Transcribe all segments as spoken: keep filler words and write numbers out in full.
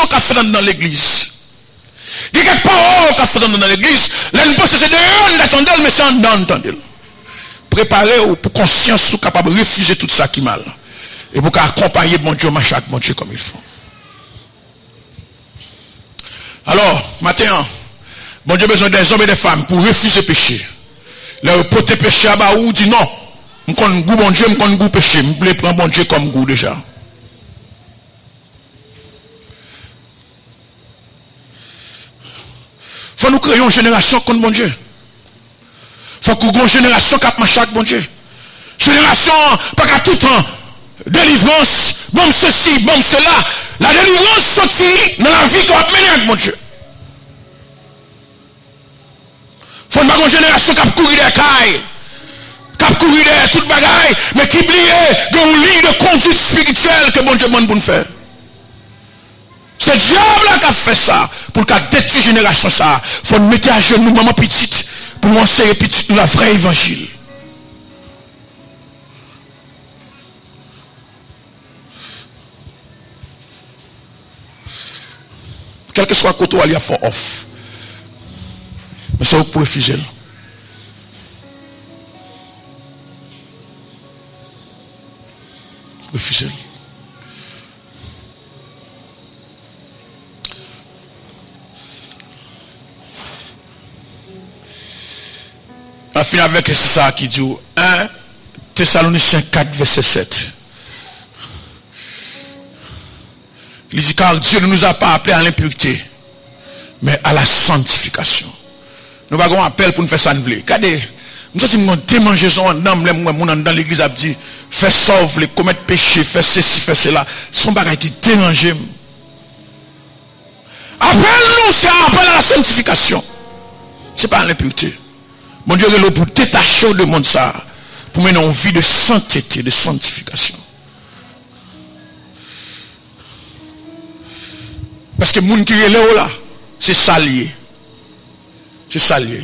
qu'a fait dans l'église. Il y a quelques paroles qu'a fait dans l'église. Là, nous pensons que c'est de eux d'attendre, mais c'est en d'entendre. Préparez-vous pour conscience, vous capable de refuser tout ça qui est mal. Et pour accompagner mon Dieu, ma chaque mon Dieu comme il faut. Alors, matin, mon Dieu a besoin des hommes et des femmes pour refuser le péché. Leur porter péché à bas ou dit non. Je connais goût bon Dieu, je connais goût péché. Je voulais prendre mon Dieu comme goût déjà. Il faut nous créer une génération contre mon Dieu. Il faut qu'on ait une génération qui a chaque bon Dieu. Génération, pas qu'à tout temps. Délivrance, bon ceci, bon cela. La délivrance sortie dans la vie qu'on a menée avec mon Dieu. Il faut une génération qui a couru des cailles, qui a couru des toutes bagailles, mais qui oublie une ligne de conduite spirituelle que mon Dieu demande pour nous faire. C'est le diable qui a fait ça, pour qu'il détruise la génération ça. Il faut nous mettre à genoux, maman petite, pour nous enseigner petite, nous la vraie évangile. Quel que soit le côté où il y a fort off. Mais ça vous pouvez refuser. Refuser. On finit avec ça qui dit un Thessaloniciens quatre, verset sept. Il dit car Dieu ne nous a pas appelés à l'impureté, mais à la sanctification. Nous avons un appel pour nous faire ça. Regardez, nous avons une démangeaison dans l'église a dit fais sauve, commettre péché, fais ceci, fais cela. Ce sont des choses qui dérangent. Appelle-nous, c'est un appel à la sanctification. Ce n'est pas à l'impureté. Mon Dieu est là pour détacher de monde ça, pour mener une vie de sainteté, de sanctification. Parce que les gens qui sont là, c'est salier. C'est salier.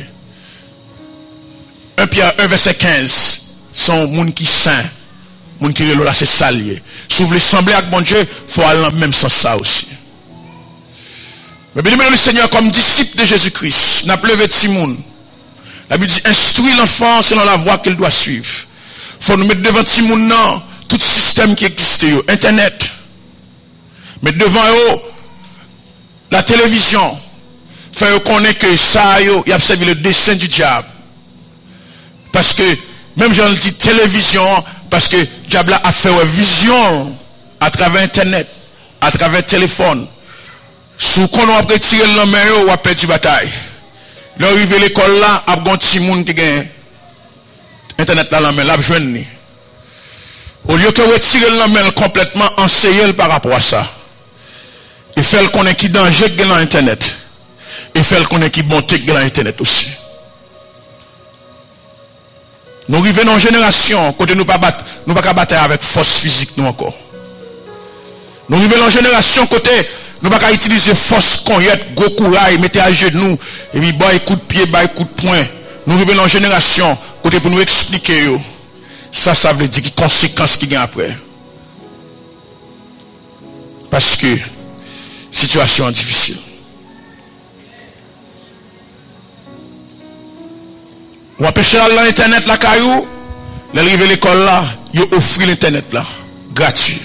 un Pierre un, verset quinze, sont les gens qui sont saints. Les gens qui sont là, c'est salier. Si vous voulez sembler avec mon Dieu, il faut aller dans le même sens ça aussi. Mais bien, le Seigneur, comme disciple de Jésus-Christ, n'a pas levé de Simon. La Bible dit, instruis l'enfant selon la voie qu'il doit suivre. Il faut nous mettre devant Simon, non, tout système qui existe, Internet. Mettre devant eux, la télévision. Faire connaître que ça, il a observé le dessin du diable. Parce que, même j'en dis télévision, parce que le diable a fait une vision à travers Internet, à travers le téléphone. Si on a retiré le main, on a perdu la bataille. Là, arrive à l'école là, il y a un petit monde qui gagne Internet là, la main, là, jeune. Au lieu que retirer la main complètement, enseigner par rapport à ça. Et faire qu'on ait qui danger dans Internet. Et faire qu'on ait qui bonté dans Internet aussi. Nous arrivons dans une génération, côté nous pas battre, nous pas battre avec force physique nous encore. Nous arrivons dans une génération côté nous pas utiliser force conquête, gros courage, mettez à genoux et puis bah coup de pied, bah coup de poing. Nous arrivons dans une génération côté pour nous expliquer yo. Ça ça veut dire qui conséquences qui gagne après. Parce que situation difficile. On va pêcher dans l'internet la caillou, l'arriver à l'école là, il offre l'internet là gratuit.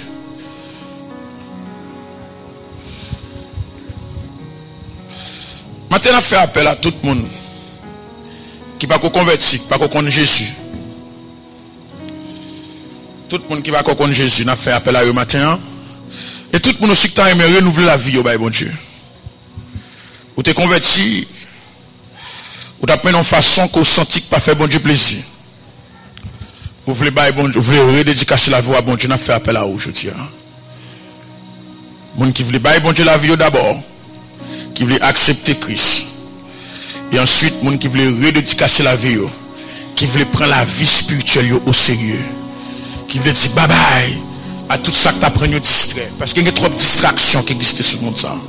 Maintenant, on fait appel à tout le monde qui ne va pas convertir, qui ne va pas connaître Jésus. Tout le monde qui ne va pas connaître Jésus, on a fait appel à eux matin. Et tout le monde aussi qui a aimé renouveler la vie au bon Dieu. Ou t'es converti, ou t'as pris une façon qu'on sentit que pas fait bon Dieu plaisir. Vous voulez bon Dieu, vous voulez redédicacer la vie à bon Dieu, on a fait appel à eux aujourd'hui. Les gens qui voulaient bon Dieu la vie d'abord. Qui voulait accepter Christ. Et ensuite, les gens qui voulaient redédicacer la vie, qui voulaient prendre la vie spirituelle au sérieux. Qui voulaient dire bye bye à tout ça que tu as pris distrait. Parce qu'il y a trop de distractions qui existent sur le monde. Ça.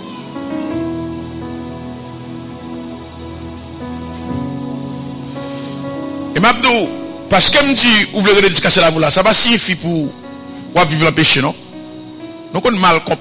Et Mabdou, parce que me dit, vous voulez redédicacer la vie là, ça va signifier pour vivre le péché, non? Donc on mal